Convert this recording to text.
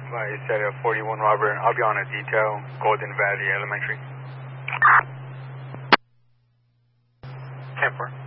It's at 41 Robert. I'll be on a detail, Golden Valley Elementary. 10-4.